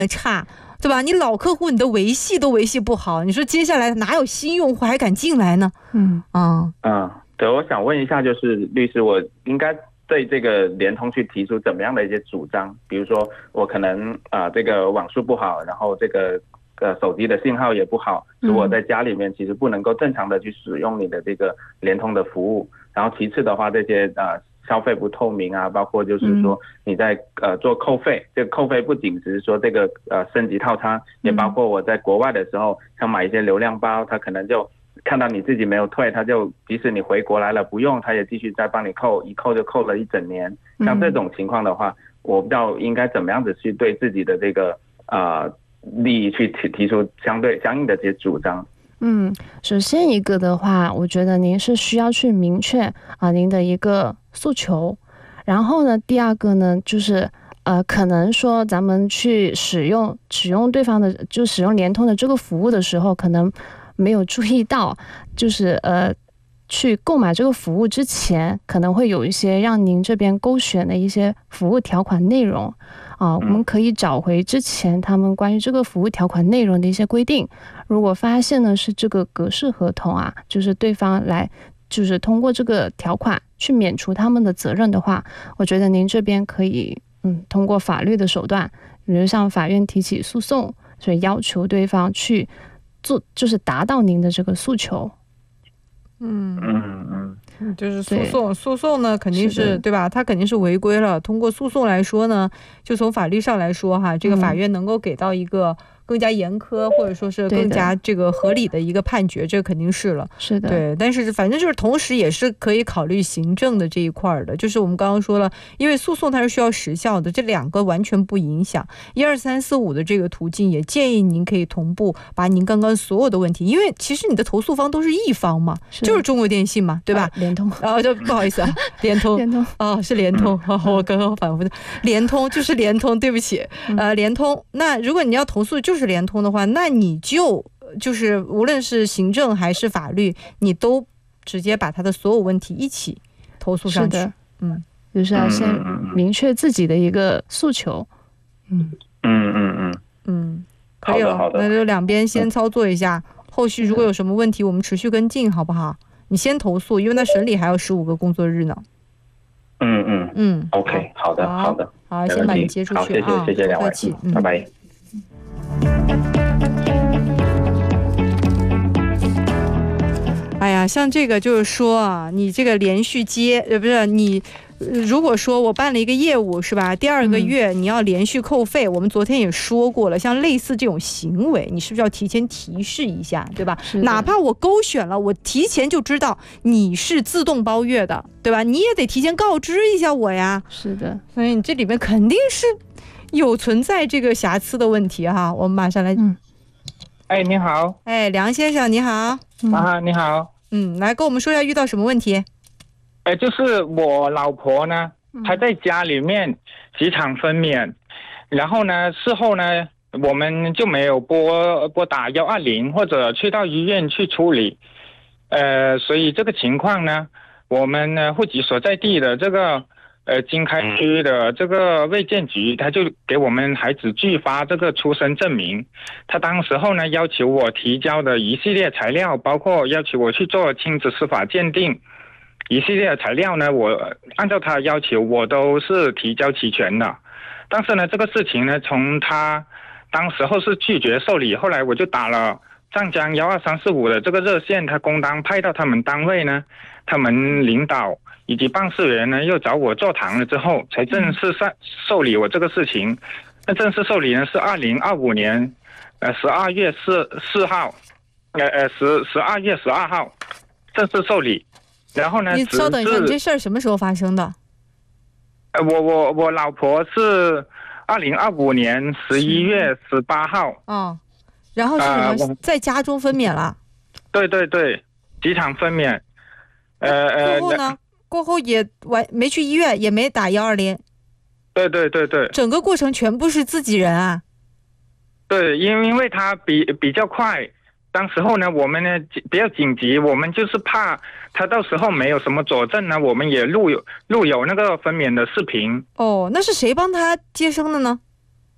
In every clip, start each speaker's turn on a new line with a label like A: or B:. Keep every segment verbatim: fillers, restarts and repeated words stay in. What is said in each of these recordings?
A: 差，对吧？你老客户你的维系都维系不好，你说接下来哪有新用户还敢进来呢？嗯
B: 嗯嗯，对，我想问一下，就是律师，我应该对这个联通去提出怎么样的一些主张？比如说我可能啊、呃、这个网速不好，然后这个呃手机的信号也不好，如果在家里面其实不能够正常的去使用你的这个联通的服务。然后其次的话，这些呃消费不透明啊，包括就是说你在呃做扣费，这个扣费不仅只是说这个呃升级套餐，也包括我在国外的时候想买一些流量包，他可能就看到你自己没有退，他就即使你回国来了不用，他也继续再帮你扣，一扣就扣了一整年。像这种情况的话，我不知道应该怎么样子去对自己的这个呃利益去提提出相对相应的这些主张。
C: 嗯，首先一个的话，我觉得您是需要去明确啊您的一个诉求。然后呢，第二个呢，就是呃，可能说咱们去使用使用对方的，就使用联通的这个服务的时候，可能没有注意到，就是呃，去购买这个服务之前，可能会有一些让您这边勾选的一些服务条款内容。啊，我们可以找回之前他们关于这个服务条款内容的一些规定。如果发现呢是这个格式合同啊，就是对方来就是通过这个条款去免除他们的责任的话，我觉得您这边可以嗯通过法律的手段，比如向法院提起诉讼，所以要求对方去做，就是达到您的这个诉求。
A: 嗯
B: 嗯嗯，
A: 就是诉讼，诉讼呢肯定是对吧？他肯定是违规了。通过诉讼来说呢，就从法律上来说哈，这个法院能够给到一个更加严苛或者说是更加这个合理的一个判决，这肯定是了。
C: 是的，
A: 对。但是反正就是同时也是可以考虑行政的这一块的，就是我们刚刚说了，因为诉讼它是需要时效的，这两个完全不影响。一二三四五的这个途径也建议您可以同步把您刚刚所有的问题，因为其实你的投诉方都是一方嘛，就是中国电信嘛，对吧？
C: 联通
A: 啊，就不好意思啊，联通，
C: 联通
A: 哦，是联通，我刚刚反复的，联通就是联通，对不起，呃，联通。那如果你要投诉就是联通的话，那你就就是无论是行政还是法律，你都直接把他的所有问题一起投诉上去。
C: 是的，
A: 嗯，
C: 就是要先明确自己的一个诉求。
A: 嗯
B: 嗯嗯嗯
A: 嗯，可以了，那就两边先操作一下，后续如果有什么问题，我们持续跟进，好不好？你先投诉，因为那审理还有十五个工作日呢。
B: 嗯嗯
A: 嗯
B: ，OK， 好的好的，
A: 好，先把你接出去啊，
B: 谢谢两位，拜拜。
A: 哎呀，像这个就是说啊，你这个连续接，呃，不是你。如果说我办了一个业务是吧，第二个月你要连续扣费，我们昨天也说过了，像类似这种行为你是不是要提前提示一下，对吧？哪怕我勾选了，我提前就知道你是自动包月的，对吧？你也得提前告知一下我呀。
C: 是的，
A: 所以你这里面肯定是有存在这个瑕疵的问题哈。我们马上来。
C: 嗯，
D: 哎，你好。
A: 哎，梁先生你好。
D: 嗯、啊，你好。
A: 嗯，来跟我们说一下遇到什么问题。
D: 呃，就是我老婆呢，她在家里面急产分娩，然后呢，事后呢，我们就没有拨拨打幺二零或者去到医院去处理，呃，所以这个情况呢，我们呢户籍所在地的这个呃经开区的这个卫健局，他就给我们孩子拒发这个出生证明，他当时候呢要求我提交的一系列材料，包括要求我去做亲子司法鉴定。一系列的材料呢，我按照他的要求，我都是提交齐全的。但是呢，这个事情呢，从他当时候是拒绝受理，后来我就打了湛江幺二三四五的这个热线，他公单派到他们单位呢，他们领导以及办事员呢又找我座谈了之后，才正式受受理我这个事情。那正式受理呢是二零二五年呃十二月四四号，呃呃十十二月十二号正式受理。然后呢？
A: 你稍等一下，你这事儿什么时候发生的？
D: 呃，我我我老婆是二零二五年十一月十八号。
A: 哦，然后是什么？在家中分娩了？
D: 对对对，急产分娩。呃呃。
A: 过后呢？过后也完没去医院，也没打幺二零。
D: 对对对对。
A: 整个过程全部是自己人啊？
D: 对，因因为他比比较快。当时候呢，我们呢比较紧急，我们就是怕他到时候没有什么佐证呢，我们也录有录有那个分娩的视频。
A: 哦，那是谁帮他接生的呢？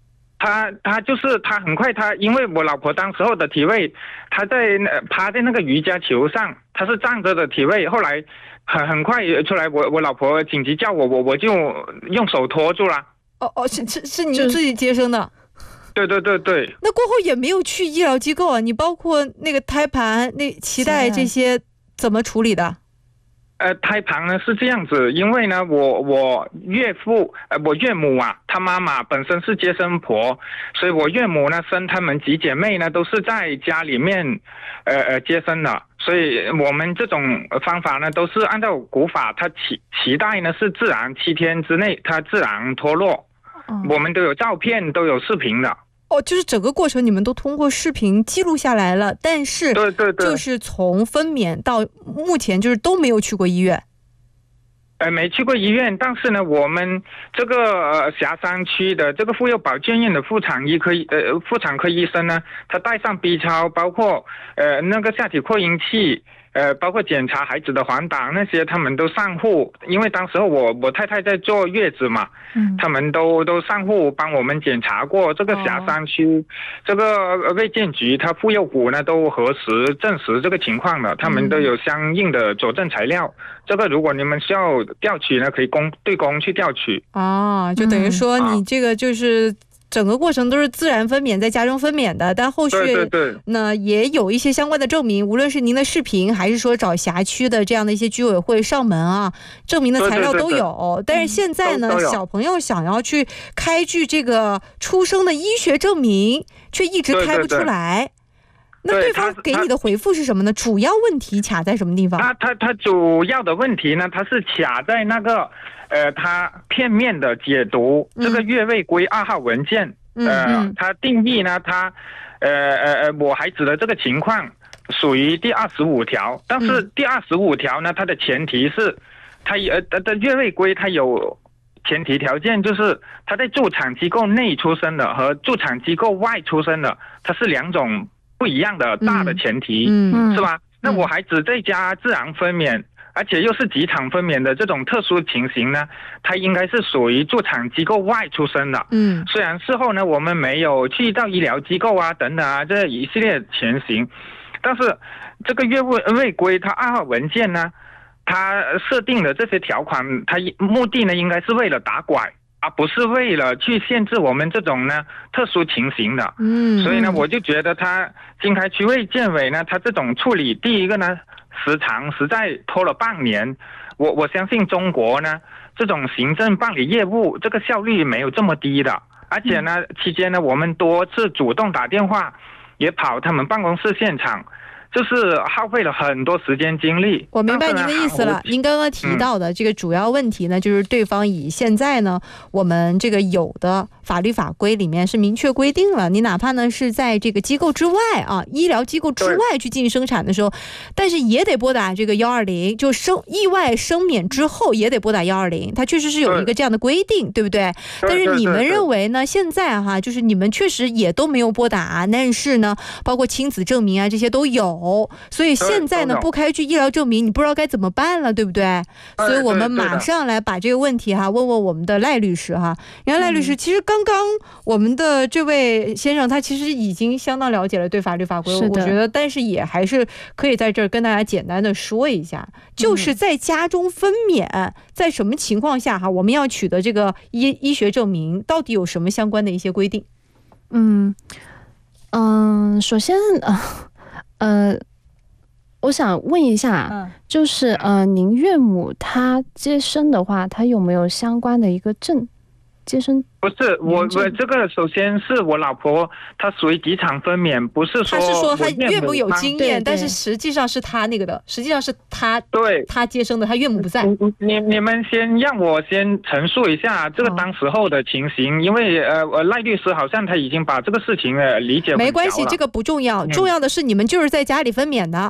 D: 他他就是他很快他，因为我老婆当时候的体位，他在趴在那个瑜伽球上，他是站着的体位，后来很很快出来，我我老婆紧急叫我，我我就用手托住了。
A: 哦哦，是是是你自己接生的？
D: 对对对对。
A: 那过后也没有去医疗机构啊？你包括那个胎盘、那脐带这些怎么处理的？
D: 呃，胎盘呢是这样子，因为呢，我我岳父，呃，我岳母啊，她妈妈本身是接生婆，所以我岳母呢生她们几姐妹呢都是在家里面，呃呃接生的，所以我们这种方法呢都是按照古法，它脐脐带呢是自然七天之内它自然脱落，嗯、我们都有照片都有视频的。
A: 哦，就是整个过程你们都通过视频记录下来了，但是
D: 对对对，
A: 就是从分娩到目前就是都没有去过医院。
D: 呃，没去过医院，但是呢，我们这个呃霞山区的这个妇幼保健院的妇产医科呃妇产科医生呢，他带上 B 超，包括呃那个下体扩音器。呃，包括检查孩子的黄疸那些，他们都上户，因为当时候我我太太在坐月子嘛，嗯，他们都都上户帮我们检查过这个霞山区，哦、这个卫健局他妇幼股呢都核实证实这个情况的，他们都有相应的佐证材料。嗯、这个如果你们需要调取呢，可以公对公去调取。
A: 啊，就等于说你这个就是。嗯整个过程都是自然分娩在家中分娩的，但后续呢也有一些相关的证明，无论是您的视频还是说找辖区的这样的一些居委会上门啊，证明的材料都有。对对对对，但是现在呢，小朋友想要去开具这个出生的医学证明，却一直开不出来。对对对，那对方给你的回复是什么呢？主要问题卡在什么地方？
D: 他他他主要的问题呢，他是卡在那个。呃，他片面的解读这个月位规二号文件，嗯、呃，他定义呢，他，呃呃呃，我孩子的这个情况属于第二十五条，但是第二十五条呢，它的前提是，它呃的月位规它有前提条件，就是他在助产机构内出生的和助产机构外出生的，它是两种不一样的大的前提，嗯、是吧？那我孩子在家自然分娩。而且又是几场分娩的这种特殊情形呢，它应该是属于助产机构外出生的。嗯，虽然事后呢，我们没有去到医疗机构啊等等啊这一系列情形，但是这个月位规它二号文件呢，它设定的这些条款，它目的呢应该是为了打拐，而不是为了去限制我们这种呢特殊情形的。嗯，所以呢，我就觉得它经开区卫健委呢，它这种处理，第一个呢。时长实在拖了半年，我我相信中国呢这种行政办理业务这个效率没有这么低的，而且呢期间呢我们多次主动打电话，也跑他们办公室现场，就是耗费了很多时间精力。
A: 我明白您的意思了。您刚刚提到的这个主要问题呢，嗯、就是对方以现在呢我们这个有的法律法规里面是明确规定了，你哪怕呢是在这个机构之外啊，医疗机构之外去进行生产的时候，但是也得拨打这个幺二零，就生意外生娩之后也得拨打幺二零，它确实是有一个这样的规定， 对, 对不对？但是你们认为呢？现在哈、啊，就是你们确实也都没有拨打，但是呢，包括亲子证明啊这些都有，所以现在呢不开具医疗证明，你不知道该怎么办了，对不对？所以我们马上来把这个问题哈问问我们的赖律师哈。你看赖律师，其实刚刚我们的这位先生他其实已经相当了解了对法律法规，我觉得，但是也还是可以在这儿跟大家简单的说一下，就是在家中分娩，在什么情况下哈我们要取得这个医医学证明，到底有什么相关的一些规定？
C: 嗯嗯，首先呃呃。我想问一下，就是呃，您岳母她接生的话，她有没有相关的一个证？接生
D: 不是我我这个首先是我老婆，她属于几场分娩，不是说
A: 她是说她岳母有经验，但是实际上是她那个的，实际上是她对她接生的，她岳母不在。
D: 你你们先让我先陈述一下这个当时候的情形，哦、因为呃赖律师好像他已经把这个事情呃理解。
A: 没关系，这个不重要，重要的是你们就是在家里分娩的。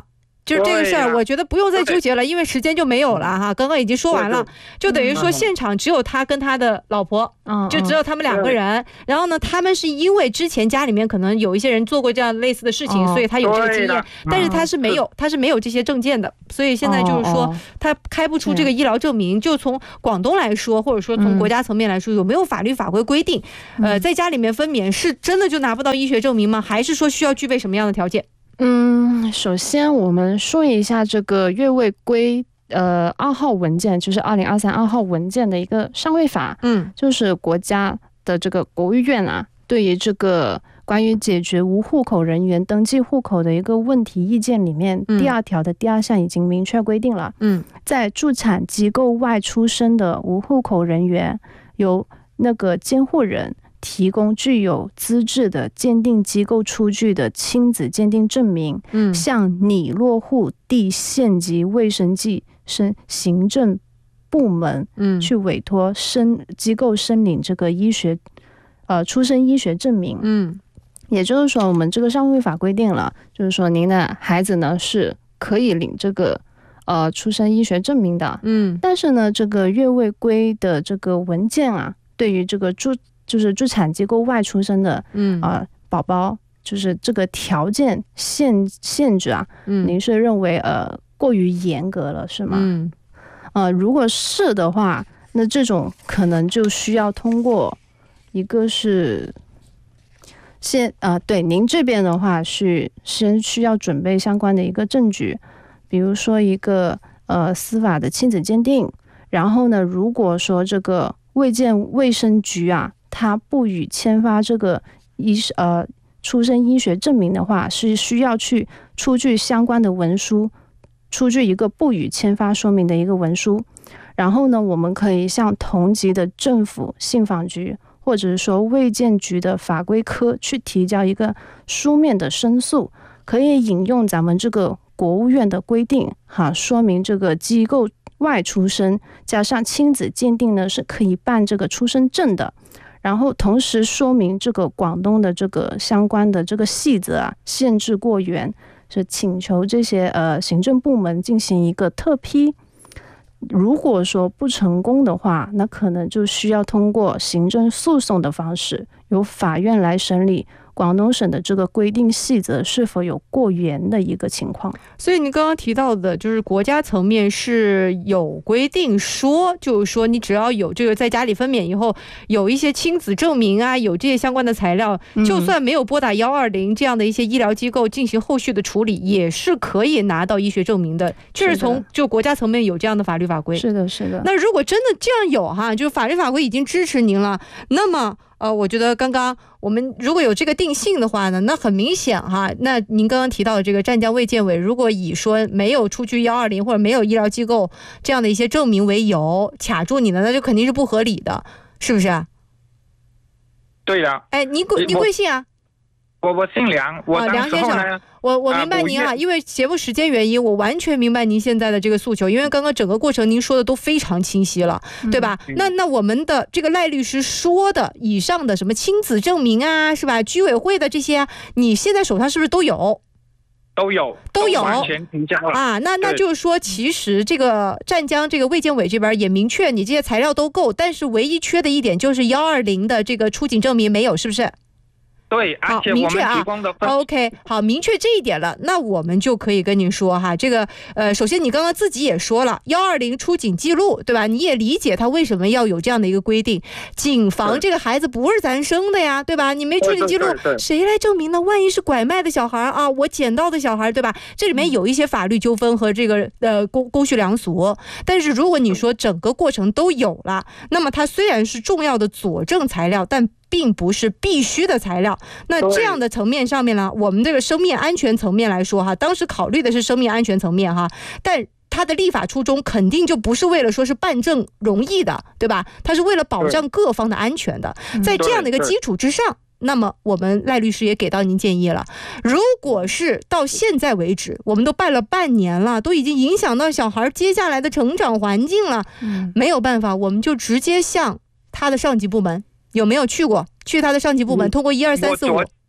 A: 就是这个事儿，我觉得不用再纠结了，因为时间就没有了哈。刚刚已经说完了，就等于说现场只有他跟他的老婆，就只有他们两个人。然后呢，他们是因为之前家里面可能有一些人做过这样类似的事情，所以他有这个经验，但是他是没有，他是没有这些证件的，所以现在就是说他开不出这个医疗证明。就从广东来说，或者说从国家层面来说，有没有法律法规规定，呃，在家里面分娩是真的就拿不到医学证明吗？还是说需要具备什么样的条件？
C: 嗯，首先我们说一下这个越位规呃二号文件，就是二零二三二号文件的一个上位法，嗯，就是国家的这个国务院啊，对于这个关于解决无户口人员登记户口的一个问题意见里面，第二条的第二项已经明确规定了，嗯，在助产机构外出生的无户口人员，由那个监护人提供具有资质的鉴定机构出具的亲子鉴定证明，嗯，向拟落户地县级卫生计生行政部门，嗯，去委托申机构申领这个医学，呃，出生医学证明，嗯，也就是说，我们这个上位法规定了，就是说您的孩子呢是可以领这个呃出生医学证明的，嗯，但是呢，这个越位规的这个文件啊，对于这个助就是助产机构外出生的，嗯啊、呃、宝宝，就是这个条件限限制啊，嗯，您是认为呃过于严格了是吗？嗯，呃，如果是的话，那这种可能就需要通过一个是先啊、呃，对您这边的话是先需要准备相关的一个证据，比如说一个呃司法的亲子鉴定，然后呢，如果说这个卫健卫生局啊，他不予签发这个医呃出生医学证明的话，是需要去出具相关的文书，出具一个不予签发说明的一个文书。然后呢，我们可以向同级的政府信访局或者是说卫健局的法规科去提交一个书面的申诉，可以引用咱们这个国务院的规定哈，说明这个机构外出生加上亲子鉴定呢是可以办这个出生证的。然后同时说明这个广东的这个相关的这个细则啊，限制过严，是请求这些呃行政部门进行一个特批。如果说不成功的话，那可能就需要通过行政诉讼的方式，由法院来审理广东省的这个规定细则是否有过严的一个情况。
A: 所以你刚刚提到的就是国家层面是有规定说，就是说你只要有这个在家里分娩以后有一些亲子证明啊，有这些相关的材料，就算没有拨打一二零这样的一些医疗机构进行后续的处理，也是可以拿到医学证明的。确实从就国家层面有这样的法律法规。
C: 是的，是的。
A: 那如果真的这样有哈，就是法律法规已经支持您了，那么呃，我觉得刚刚我们如果有这个定性的话呢，那很明显哈，那您刚刚提到的这个湛江卫健委，如果以说没有出具一二零或者没有医疗机构这样的一些证明为由卡住你的，那就肯定是不合理的，是不是？
D: 对呀、啊。
A: 哎，您贵您贵姓啊？
D: 我我姓梁，我当时候呢，
A: 啊、我我明白您啊，因为节目时间原因，我完全明白您现在的这个诉求，因为刚刚整个过程您说的都非常清晰了，嗯、对吧？嗯、那那我们的这个赖律师说的以上的什么亲子证明啊，是吧？居委会的这些、啊，你现在手上是不是都有？
D: 都有，
A: 都有，
D: 完全提交了
A: 啊。那那就是说，其实这个湛江这个卫健委这边也明确，你这些材料都够，但是唯一缺的一点就是一二零的这个出境证明没有，是不是？
D: 对，而且我们提供的分、
A: 啊、OK， 好，明确这一点了，那我们就可以跟您说哈，这个呃，首先你刚刚自己也说了，一二零出境记录，对吧？你也理解他为什么要有这样的一个规定，谨防这个孩子不是咱生的呀，对吧？你没出境记录，谁来证明呢？万一是拐卖的小孩啊，我捡到的小孩，对吧？这里面有一些法律纠纷和这个呃公公序良俗，但是如果你说整个过程都有了，那么它虽然是重要的佐证材料，但并不是必须的材料。那这样的层面上面呢，我们这个生命安全层面来说哈，当时考虑的是生命安全层面哈，但它的立法初衷肯定就不是为了说是办证容易的，对吧？它是为了保障各方的安全的。在这样的一个基础之上，那么我们赖律师也给到您建议了，如果是到现在为止，我们都办了半年了，都已经影响到小孩接下来的成长环境了，嗯、没有办法，我们就直接向他的上级部门。有没有去过？去他的上级部门，通过一二三四五。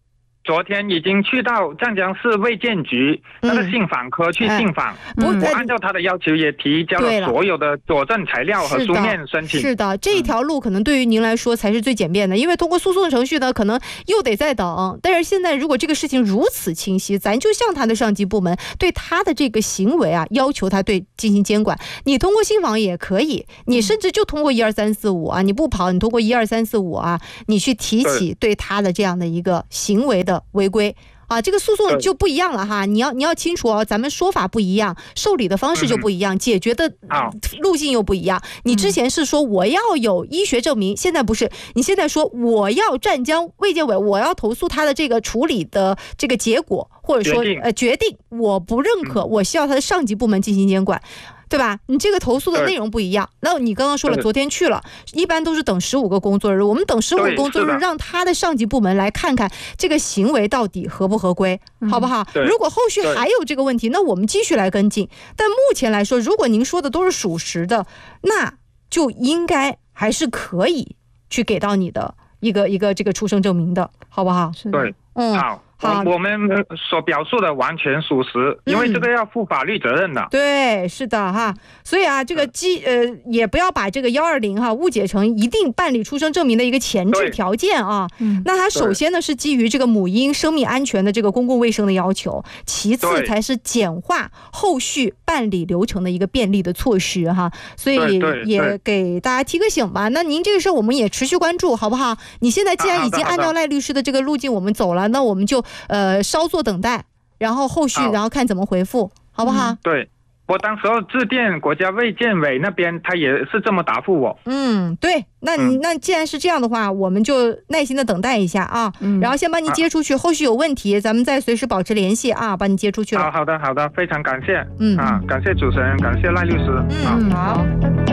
D: 昨天已经去到湛江市卫健局那个信访科去信访，
A: 不、
D: 嗯、我按照他的要求也提交了所有的佐证材料和书面申请。
A: 是的，这一条路可能对于您来说才是最简便的，因为通过诉讼程序呢，可能又得再等。但是现在如果这个事情如此清晰，咱就向他的上级部门对他的这个行为啊，要求他对进行监管。你通过信访也可以，你甚至就通过一二三四五啊，你不跑，你通过一二三四五啊，你去提起对他的这样的一个行为的违规啊，这个诉讼就不一样了哈。你要你要清楚哦，咱们说法不一样，受理的方式就不一样，嗯、解决的路径又不一样。你之前是说我要有医学证明，嗯、现在不是，你现在说我要湛江卫健委，我要投诉他的这个处理的这个结果，或者说呃决定我不认可，嗯、我需要他的上级部门进行监管。对吧？你这个投诉的内容不一样。那你刚刚说了，昨天去了，一般都是等十五个工作日。我们等十五个工作日，让他的上级部门来看看这个行为到底合不合规，好不好？如果后续还有这个问题，那我们继续来跟进。但目前来说，如果您说的都是属实的，那就应该还是可以去给到你的一个一个这个出生证明的，好不好？
D: 对，嗯，好。好，我们所表述的完全属实，因为这个要负法律责任的。
A: 嗯、对，是的哈，所以啊，这个基呃也不要把这个幺二零哈误解成一定办理出生证明的一个前置条件啊。那它首先呢是基于这个母婴生命安全的这个公共卫生的要求，其次才是简化后续办理流程的一个便利的措施哈。所以也给大家提个醒吧。那您这个事我们也持续关注，好不好？你现在既然已经按照赖律师的这个路径我们走了，那我们就。呃，稍作等待，然后后续，然后看怎么回复，好不好？
D: 嗯、对，我当时候致电国家卫健委那边，他也是这么答复我。
A: 嗯，对，那你、嗯、那既然是这样的话，我们就耐心的等待一下啊，嗯、然后先把你接出去，后续有问题，咱们再随时保持联系啊，把你接出去了。
D: 好好的，好的，非常感谢。嗯啊，感谢主持人，感谢赖律师。
A: 嗯，好。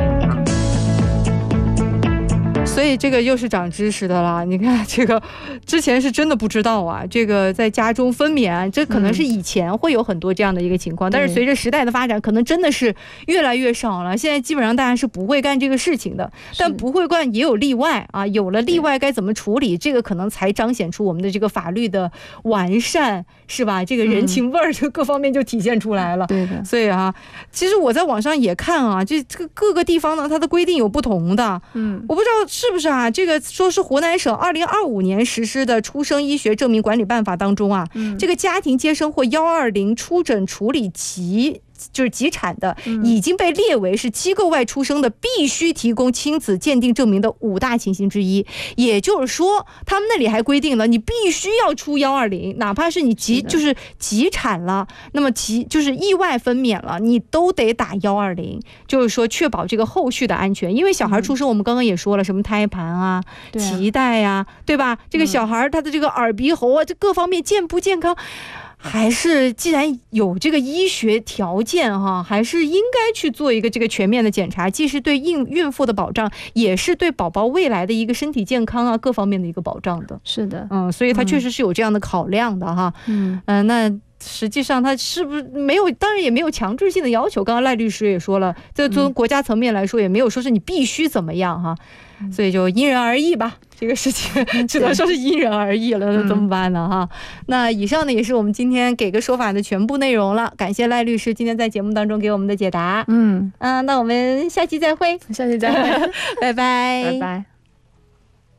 A: 所以这个又是长知识的了，你看这个之前是真的不知道啊，这个在家中分娩，这可能是以前会有很多这样的一个情况，嗯、但是随着时代的发展，可能真的是越来越少了。现在基本上大家是不会干这个事情的，但不会干也有例外啊，有了例外该怎么处理，这个可能才彰显出我们的这个法律的完善，是吧？这个人情味儿就各方面就体现出来了。对的，所以啊，其实我在网上也看啊，这这个各个地方呢，它的规定有不同的，嗯，我不知道是不是啊？这个说是湖南省二零二五年实施的出生医学证明管理办法当中啊，嗯、这个家庭接生或幺二零出诊处理急就是急产的，嗯、已经被列为是机构外出生的必须提供亲子鉴定证明的五大情形之一。也就是说，他们那里还规定了，你必须要出幺二零，哪怕是你急就是急产了，那么急就是意外分娩了，你都得打幺二零，就是说确保这个后续的安全。因为小孩出生，我们刚刚也说了，什么胎盘啊、脐带呀，对吧？这个小孩他的这个耳鼻喉啊，这各方面健不健康？还是既然有这个医学条件哈，还是应该去做一个这个全面的检查，既是对孕孕妇的保障，也是对宝宝未来的一个身体健康啊各方面的一个保障的。是的，嗯，所以他确实是有这样的考量的哈。嗯，呃、那实际上他是不是没有，当然也没有强制性的要求。刚刚赖律师也说了，这从国家层面来说也没有说是你必须怎么样哈，嗯、所以就因人而异吧。这个事情只能说是因人而异了，那怎么办呢？哈，那以上呢也是我们今天给个说法的全部内容了。感谢赖律师今天在节目当中给我们的解答。嗯，啊，那我们下期再会，下期再会，拜拜，拜拜。